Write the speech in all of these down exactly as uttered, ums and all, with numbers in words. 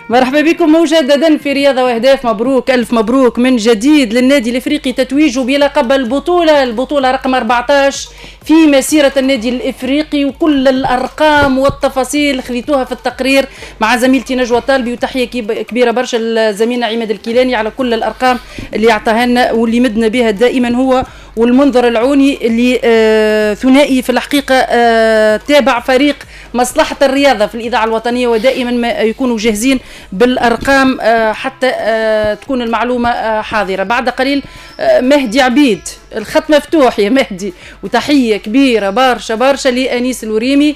مرحبا بكم مجددا في رياضة وأهداف. مبروك ألف مبروك من جديد للنادي الإفريقي تتويجه بلقب البطولة البطولة رقم أربعة عشر في مسيرة النادي الإفريقي، وكل الأرقام والتفاصيل خذيتوها في التقرير مع زميلتي نجوى طالبي، وتحية كبيرة برشا لزميلنا عماد الكيلاني على كل الأرقام اللي اعطاها لنا واللي مدنا بها دائما هو والمنذر العوني اللي آه ثنائي في الحقيقة آه تابع فريق مصلحة الرياضة في الإذاعة الوطنية، ودائما ما يكونوا جاهزين بالأرقام آه حتى آه تكون المعلومة آه حاضرة. بعد قليل آه مهدي عبيد، الخط مفتوح يا مهدي، وتحية كبيرة برشا برشا لأنيس الوريمي،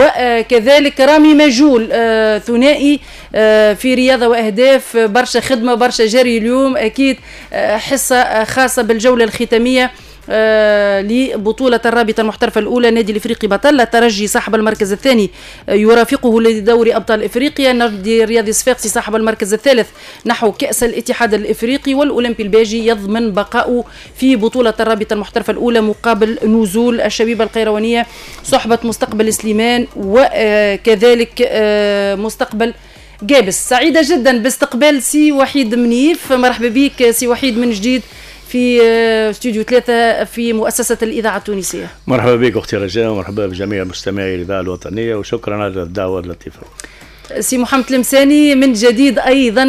وكذلك رامي مجول آه ثنائي آه في رياضة وأهداف، برشا خدمة برشا جري اليوم، أكيد آه حصة خاصة بالجولة الختامية آه لبطولة الرابطة المحترفة الأولى. نادي الإفريقي بطل، الترجي صاحب المركز الثاني آه يرافقه لدوري أبطال إفريقيا، النادي الرياضي الصفاقسي صاحب المركز الثالث نحو كأس الاتحاد الإفريقي، والأولمبي الباجي يضمن بقاؤه في بطولة الرابطة المحترفة الأولى مقابل نزول الشبيبة القيروانية صحبة مستقبل سليمان، وكذلك آه مستقبل جابس. سعيدة جدا باستقبال سي وحيد منيف. مرحبا بك سي وحيد من جديد في استوديو ثلاثة في مؤسسة الإذاعة التونسية. مرحبا بك أختي رجاء، ومرحبا بجميع مستمعي الإذاعة الوطنية، وشكرا على الدعوة اللطيفة. سي محمد المساني من جديد أيضا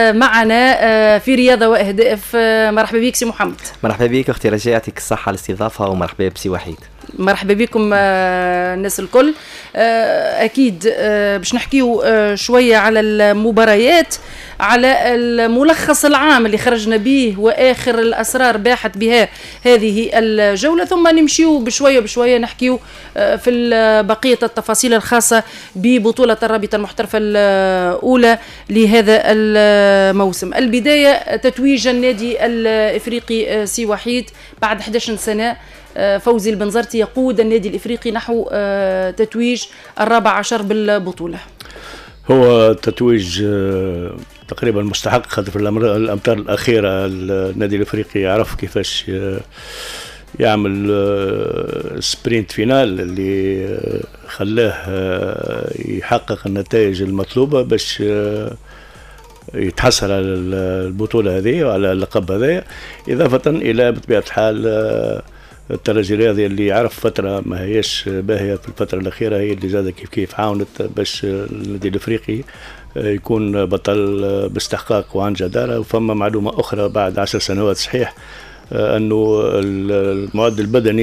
معنا في رياضة وأهداف. مرحبا بك سي محمد. مرحبا بك أختي رجاء، يعطيك الصحة على الاستضافة، ومرحبا بسي وحيد. مرحبا بكم الناس الكل. أكيد باش نحكيو شوية على المباريات، على الملخص العام اللي خرجنا به وآخر الأسرار باحت بها هذه الجولة، ثم نمشيو بشوية بشوية نحكيو في بقية التفاصيل الخاصة ببطولة الرابطة المحترفة الأولى لهذا الموسم. البداية تتويج النادي الإفريقي سي وحيد بعد أحد عشر سنة، فوزي البنزرتي يقود النادي الإفريقي نحو تتويج الرابع عشر بالبطولة. هو تتويج تقريبا مستحق، خاطر في الأمتار الأخيرة النادي الإفريقي يعرف كيفاش يعمل سبرينت فينال اللي خلاه يحقق النتائج المطلوبة باش يتحصل على البطولة هذه وعلى اللقب هذا، إضافة إلى بطبيعة الحال الترجي الرياضي اللي عرف فترة ما هيش باهية في الفترة الأخيرة، هي اللي زادة كيف كيف عاونت باش النادي الإفريقي يكون بطل باستحقاق وعن جدارة. وفما معلومة أخرى بعد عشر سنوات صحيح أنه المعدل البدني